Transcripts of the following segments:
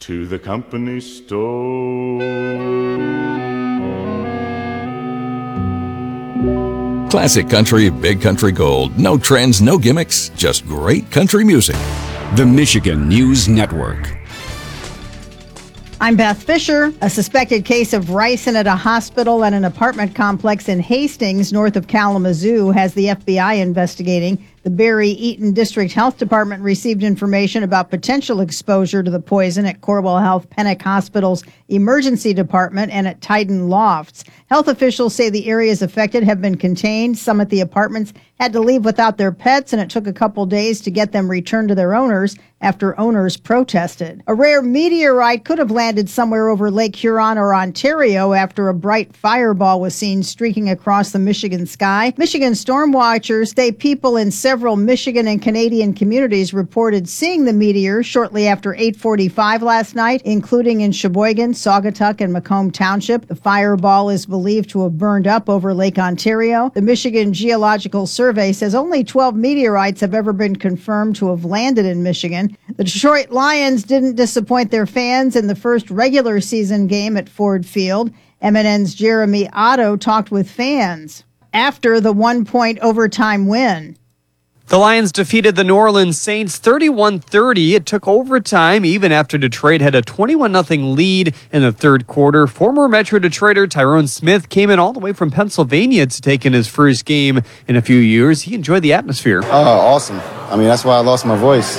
to the company store. Classic country, big country gold. No trends, no gimmicks, just great country music. The Michigan News Network. I'm Beth Fisher. A suspected case of ricin at a hospital and an apartment complex in Hastings, north of Kalamazoo, has the FBI investigating. The Barry-Eaton District Health Department received information about potential exposure to the poison at Corewell Health Pennock Hospital's emergency department and at Titan Lofts. Health officials say the areas affected have been contained. Some at the apartments had to leave without their pets, and it took a couple days to get them returned to their owners after owners protested. A rare meteorite could have landed somewhere over Lake Huron or Ontario after a bright fireball was seen streaking across the Michigan sky. Michigan storm watchers say people in several Michigan and Canadian communities reported seeing the meteor shortly after 8:45 last night, including in Sheboygan, Saugatuck, and Macomb Township. The fireball is believed to have burned up over Lake Ontario. The Michigan Geological Survey says only 12 meteorites have ever been confirmed to have landed in Michigan. The Detroit Lions didn't disappoint their fans in the first regular season game at Ford Field. MNN's Jeremy Otto talked with fans after the 1-point overtime win. The Lions defeated the New Orleans Saints 31-30. It took overtime even after Detroit had a 21-0 lead in the third quarter. Former Metro Detroiter Tyrone Smith came in all the way from Pennsylvania to take in his first game in a few years. He enjoyed the atmosphere. Oh, awesome. I mean, that's why I lost my voice.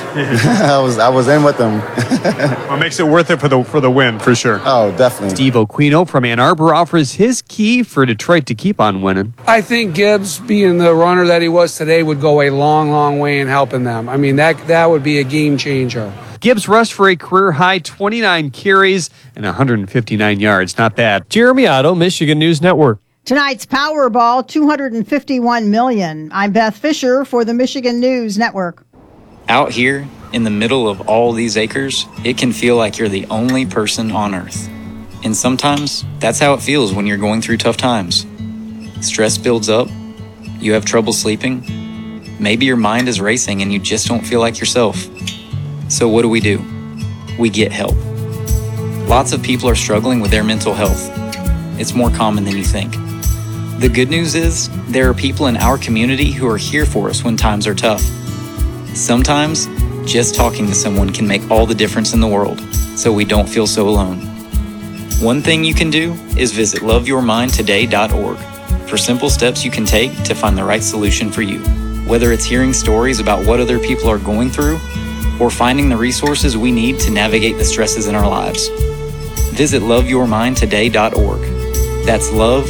I was in with them. What makes it worth it for the win, for sure. Oh, definitely. Steve Aquino from Ann Arbor offers his key for Detroit to keep on winning. I think Gibbs, being the runner that he was today, would go a long way in helping them. I mean, that would be a game changer. Gibbs rushed for a career-high 29 carries and 159 yards. Not bad. Jeremy Otto, Michigan News Network. Tonight's Powerball, $251 million. I'm Beth Fisher for the Michigan News Network. Out here, in the middle of all these acres, it can feel like you're the only person on Earth. And sometimes, that's how it feels when you're going through tough times. Stress builds up, you have trouble sleeping, maybe your mind is racing and you just don't feel like yourself. So what do? We get help. Lots of people are struggling with their mental health. It's more common than you think. The good news is, there are people in our community who are here for us when times are tough. Sometimes, just talking to someone can make all the difference in the world, so we don't feel so alone. One thing you can do is visit loveyourmindtoday.org for simple steps you can take to find the right solution for you. Whether it's hearing stories about what other people are going through, or finding the resources we need to navigate the stresses in our lives. Visit loveyourmindtoday.org. That's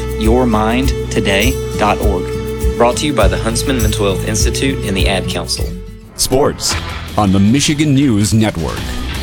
loveyourmindtoday.org. Brought to you by the Huntsman Mental Health Institute and the Ad Council. Sports on the Michigan News Network.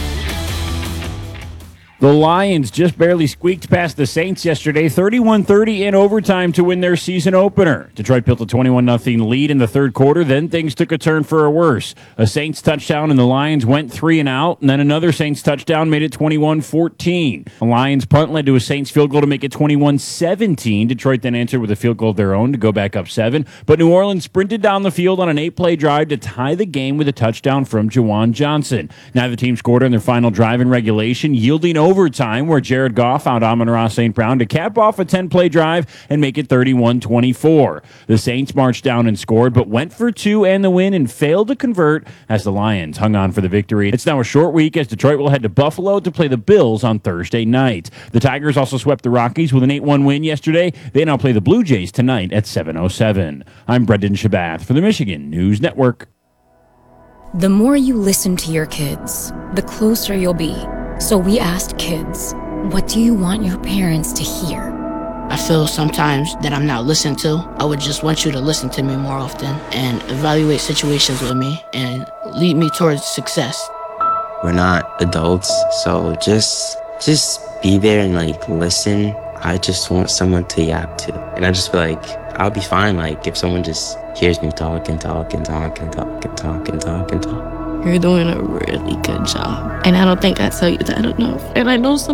The Lions just barely squeaked past the Saints yesterday, 31-30 in overtime to win their season opener. Detroit built a 21-0 lead in the third quarter, then things took a turn for a worse. A Saints touchdown and the Lions went 3 and out, and then another Saints touchdown made it 21-14. The Lions punt led to a Saints field goal to make it 21-17. Detroit then answered with a field goal of their own to go back up 7, but New Orleans sprinted down the field on an 8-play drive to tie the game with a touchdown from Juwan Johnson. Neither team scored on their final drive in regulation, yielding overtime where Jared Goff found Amon-Ra St. Brown to cap off a 10-play drive and make it 31-24. The Saints marched down and scored, but went for 2 and the win and failed to convert as the Lions hung on for the victory. It's now a short week as Detroit will head to Buffalo to play the Bills on Thursday night. The Tigers also swept the Rockies with an 8-1 win yesterday. They now play the Blue Jays tonight at 7:07. I'm Brendan Shabath for the Michigan News Network. The more you listen to your kids, the closer you'll be. So we asked kids, what do you want your parents to hear? I feel sometimes that I'm not listened to. I would just want you to listen to me more often and evaluate situations with me and lead me towards success. We're not adults, so just be there and listen. I just want someone to yap to. And I just feel like I'll be fine if someone just hears me talk and talk and talk and talk and talk and talk and talk. You're doing a really good job. And I don't think I tell you that enough. And I know some